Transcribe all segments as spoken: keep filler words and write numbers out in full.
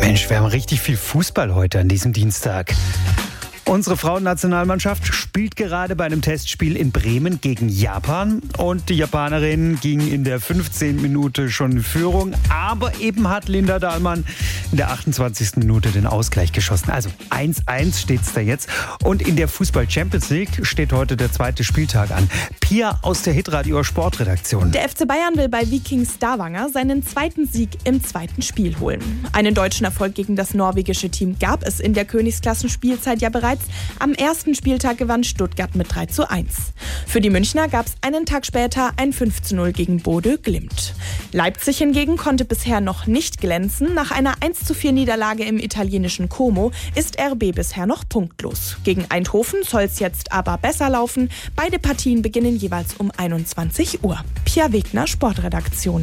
Mensch, wir haben richtig viel Fußball heute an diesem Dienstag. Unsere Frauennationalmannschaft spielt gerade bei einem Testspiel in Bremen gegen Japan und die Japanerin ging in der fünfzehnten Minute schon in Führung, aber eben hat Linda Dahlmann in der achtundzwanzigsten Minute den Ausgleich geschossen. Also eins eins steht es da jetzt und in der Fußball-Champions League steht heute der zweite Spieltag an. Pia aus der Hitradio Sportredaktion. Der F C Bayern will bei Viking Stavanger seinen zweiten Sieg im zweiten Spiel holen. Einen deutschen Erfolg gegen das norwegische Team gab es in der Königsklassen-Spielzeit ja bereits. Am ersten Spieltag gewann Stuttgart mit drei zu eins. Für die Münchner gab es einen Tag später ein fünf zu null gegen Bodø Glimt. Leipzig hingegen konnte bisher noch nicht glänzen. Nach einer eins zu vier Niederlage im italienischen Como ist R B bisher noch punktlos. Gegen Eindhoven soll es jetzt aber besser laufen. Beide Partien beginnen jeweils um einundzwanzig Uhr. Pia Wegner, Sportredaktion.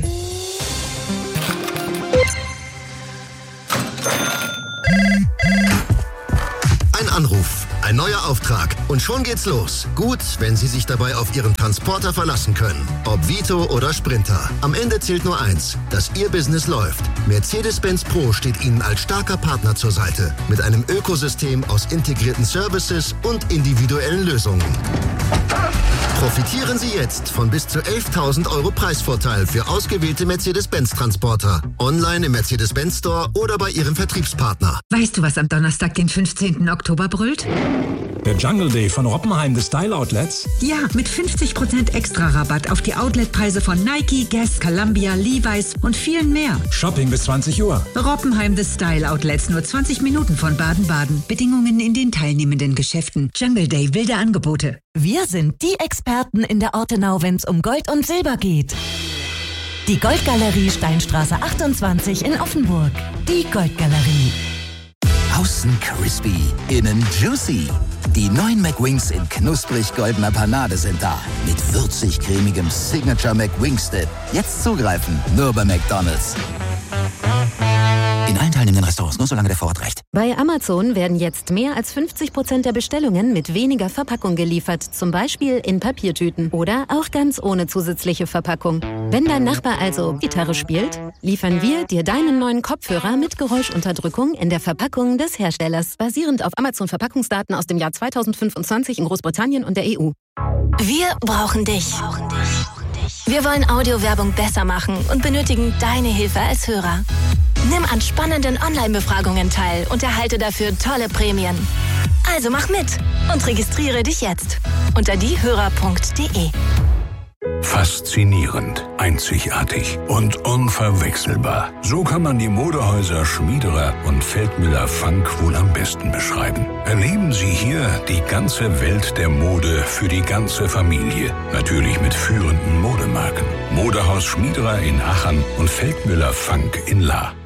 Ein Anruf, ein neuer Auftrag und schon geht's los. Gut, wenn Sie sich dabei auf Ihren Transporter verlassen können. Ob Vito oder Sprinter. Am Ende zählt nur eins, dass Ihr Business läuft. Mercedes-Benz Pro steht Ihnen als starker Partner zur Seite. Mit einem Ökosystem aus integrierten Services und individuellen Lösungen. Profitieren Sie jetzt von bis zu elftausend Euro Preisvorteil für ausgewählte Mercedes-Benz-Transporter. Online im Mercedes-Benz Store oder bei Ihrem Vertriebspartner. Weißt du, was am Donnerstag, den fünfzehnten Oktober brüllt? Der Jungle Day von Roppenheim des Style Outlets? Ja, mit fünfzig Prozent extra Rabatt auf die Outletpreise von Nike, Guess, Columbia, Levi's und vielen mehr. Shopping bis zwanzig Uhr. Roppenheim des Style Outlets, nur zwanzig Minuten von Baden-Baden. Bedingungen in den teilnehmenden Geschäften. Jungle Day, wilde Angebote. Wir sind die Experten in der Ortenau, wenn es um Gold und Silber geht. Die Goldgalerie Steinstraße achtundzwanzig in Offenburg. Die Goldgalerie. Außen crispy, innen juicy. Die neuen McWings in knusprig goldener Panade sind da. Mit würzig-cremigem Signature McWings Dip. Jetzt zugreifen, nur bei McDonald's. In allen teilnehmenden Restaurants, nur solange der Vorrat reicht. Bei Amazon werden jetzt mehr als fünfzig Prozent der Bestellungen mit weniger Verpackung geliefert. Zum Beispiel in Papiertüten oder auch ganz ohne zusätzliche Verpackung. Wenn dein Nachbar also Gitarre spielt, liefern wir dir deinen neuen Kopfhörer mit Geräuschunterdrückung in der Verpackung des Herstellers. Basierend auf Amazon-Verpackungsdaten aus dem Jahr zweitausendfünfundzwanzig in Großbritannien und der E U. Wir brauchen dich. Wir wollen Audiowerbung besser machen und benötigen deine Hilfe als Hörer. Nimm an spannenden Online-Befragungen teil und erhalte dafür tolle Prämien. Also mach mit und registriere dich jetzt unter diehörer punkt de. Faszinierend, einzigartig und unverwechselbar. So kann man die Modehäuser Schmiederer und Feldmüller Funk wohl am besten beschreiben. Erleben Sie hier die ganze Welt der Mode für die ganze Familie. Natürlich mit führenden Modemarken. Modehaus Schmiederer in Aachen und Feldmüller Funk in Lahr.